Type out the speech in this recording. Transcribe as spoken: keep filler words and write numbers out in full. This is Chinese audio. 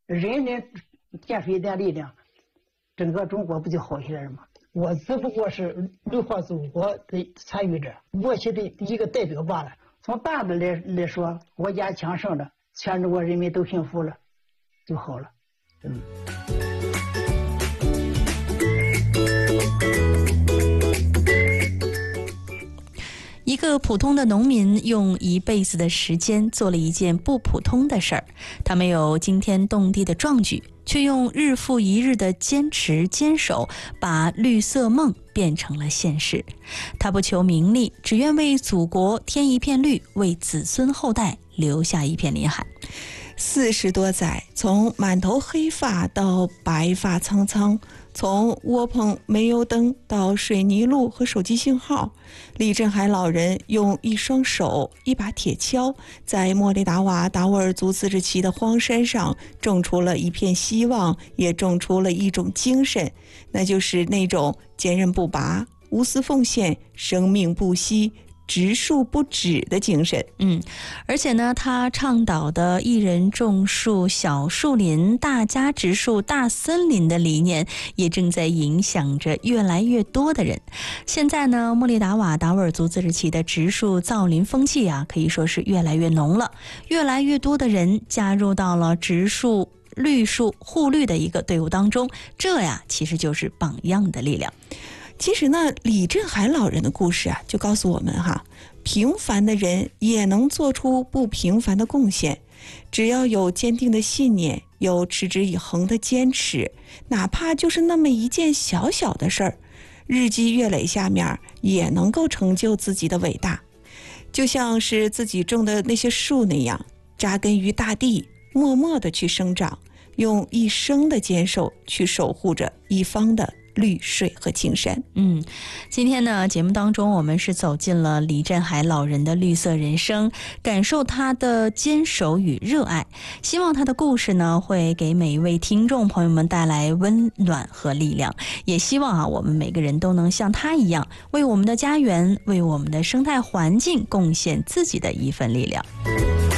人人减肥点力量，整个中国不就好起来了吗？ 我只不过是绿化祖国的参与者，默契的一个代表罢了。 从大的来来说，国家强盛了，全中国人民都幸福了，就好了。嗯。 一个普通的农民用一辈子的时间做了一件不普通的事儿，他没有惊天动地的壮举，却用日复一日的坚持坚守，把绿色梦变成了现实。他不求名利，只愿为祖国添一片绿，为子孙后代留下一片林海。 四十多载，从满头黑发到白发苍苍，从窝棚煤油灯到水泥路和手机信号，李振海老人用一双手一把铁锹，在莫里达瓦达斡尔族自治区的荒山上种出了一片希望，也种出了一种精神，那就是那种坚韧不拔、无私奉献、生命不息、植树不止的精神。 嗯，而且呢，他倡导的一人种树、小树林、大家植树、大森林的理念，也正在影响着越来越多的人。现在呢，莫里达瓦达斡尔族自治区的植树造林风气啊，可以说是越来越浓了，越来越多的人加入到了植树、绿树护绿的一个队伍当中，这呀，其实就是榜样的力量。 其实呢，李振海老人的故事啊，就告诉我们哈，平凡的人也能做出不平凡的贡献。只要有坚定的信念，有持之以恒的坚持，哪怕就是那么一件小小的事儿，日积月累下面也能够成就自己的伟大。就像是自己种的那些树那样，扎根于大地，默默地去生长，用一生的坚守去守护着一方的绿水和青山。 嗯，今天呢，节目当中我们是走进了李振海老人的绿色人生，感受他的坚守与热爱。希望他的故事呢，会给每一位听众朋友们带来温暖和力量。也希望啊，我们每个人都能像他一样，为我们的家园，为我们的生态环境贡献自己的一份力量。